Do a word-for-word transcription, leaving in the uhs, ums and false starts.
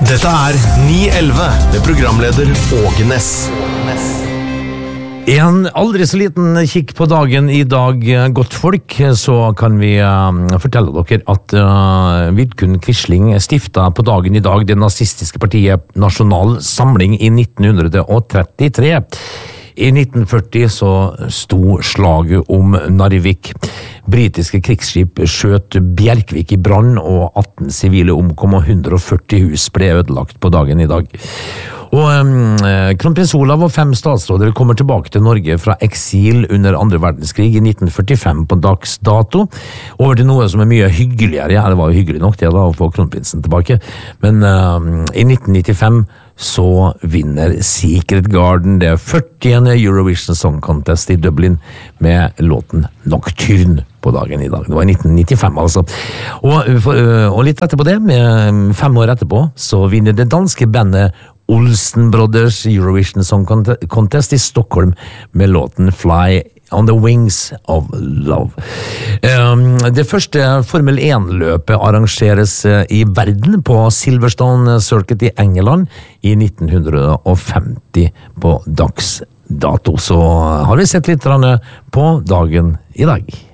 Dette er ni elleve med programleder Åge Ness. En aldri så liten kikk på dagen i dag, godt folk, så kan vi uh, fortelle dere at uh, Vidkun Quisling stiftet på dagen i dag det nazistiske partiet Nasjonal Samling i nitten trettitre. I nitten førti så sto slaget om Narvik. Britiske krigsskip skjøt Bjerkvik i brann, og atten sivile omkom, og hundre og førti hus ble ødelagt på dagen i dag. Og um, kronprins Olav og fem statsråder kommer tilbake til Norge fra eksil under andre verdenskrig i nitten førtifem på dags dato, over til noe som er mye hyggeligere. Ja, det var jo hyggelig nok det da, å få kronprinsen tilbake, men um, i nitten nittifem så vinner Secret Garden det førtiende Eurovision Song Contest i Dublin med låten Nocturne på dagen i dag. Det var i nitten nittifem altså. Og, og litt etterpå det, med fem år etterpå, så vinner det danske bandet Olsen Brothers Eurovision Song Contest i Stockholm med låten Fly on the Wings of Love. Um, det første Formel én-løpet arrangeres uh, i verden på Silverstone Circuit i England i nitten femti på dags dato. Så har vi sett litt på dagen i dag.